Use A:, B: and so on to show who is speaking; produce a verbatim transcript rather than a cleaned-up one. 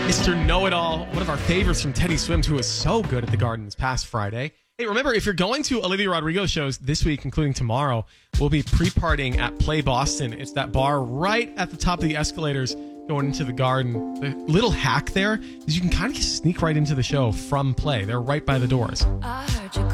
A: Mister Know-It-All, one of our favorites from Teddy Swims, who was so good at the Garden this past Friday. Hey, remember, if you're going to Olivia Rodrigo shows this week, including tomorrow, we'll be pre-partying at Play Boston. It's that bar right at the top of the escalators going into the Garden. The little hack there is you can kind of sneak right into the show from Play. They're right by the doors.
B: I